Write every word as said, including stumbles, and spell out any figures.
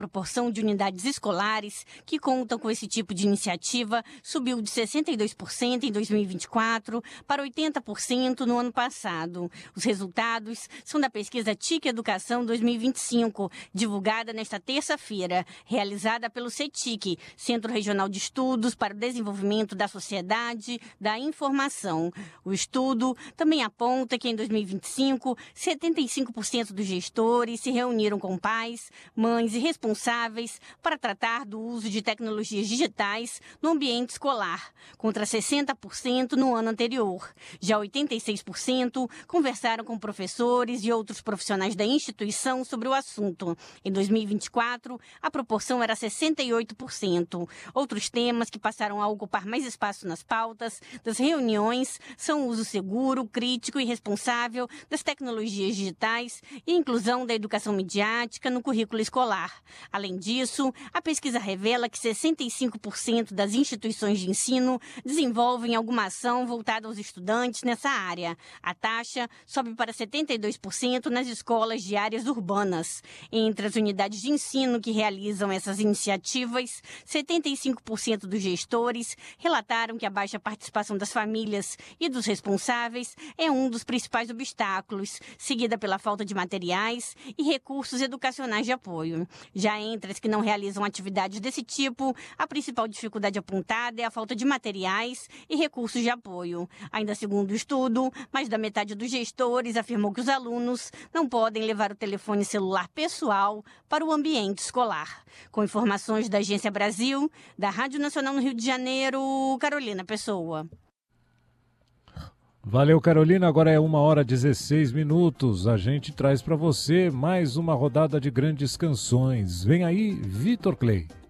A proporção de unidades escolares que contam com esse tipo de iniciativa subiu de sessenta e dois por cento em dois mil e vinte e quatro para oitenta por cento no ano passado. Os resultados são da pesquisa T I C Educação dois mil e vinte e cinco, divulgada nesta terça-feira, realizada pelo CETIC, Centro Regional de Estudos para o Desenvolvimento da Sociedade da Informação. O estudo também aponta que em dois mil e vinte e cinco, setenta e cinco por cento dos gestores se reuniram com pais, mães e responsáveis responsáveis para tratar do uso de tecnologias digitais no ambiente escolar, contra sessenta por cento no ano anterior. Já oitenta e seis por cento conversaram com professores e outros profissionais da instituição sobre o assunto. Em dois mil e vinte e quatro, a proporção era sessenta e oito por cento. Outros temas que passaram a ocupar mais espaço nas pautas das reuniões são o uso seguro, crítico e responsável das tecnologias digitais e a inclusão da educação midiática no currículo escolar. Além disso, a pesquisa revela que sessenta e cinco por cento das instituições de ensino desenvolvem alguma ação voltada aos estudantes nessa área. A taxa sobe para setenta e dois por cento nas escolas de áreas urbanas. Entre as unidades de ensino que realizam essas iniciativas, setenta e cinco por cento dos gestores relataram que a baixa participação das famílias e dos responsáveis é um dos principais obstáculos, seguida pela falta de materiais e recursos educacionais de apoio. Já entre as que não realizam atividades desse tipo, a principal dificuldade apontada é a falta de materiais e recursos de apoio. Ainda segundo o estudo, mais da metade dos gestores afirmou que os alunos não podem levar o telefone celular pessoal para o ambiente escolar. Com informações da Agência Brasil, da Rádio Nacional no Rio de Janeiro, Carolina Pessoa. Valeu, Carolina. Agora é uma hora e dezesseis minutos. A gente traz para você mais uma rodada de grandes canções. Vem aí, Vitor Clay.